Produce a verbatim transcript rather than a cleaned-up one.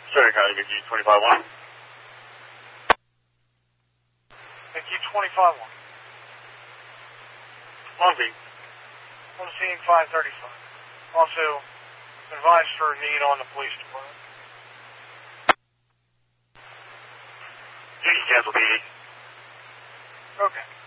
Sorry, County, M Q twenty-five one. M Q twenty-five one. On scene. On scene five thirty-five. Also, advised for a need on the police department. You can cancel P D. Okay.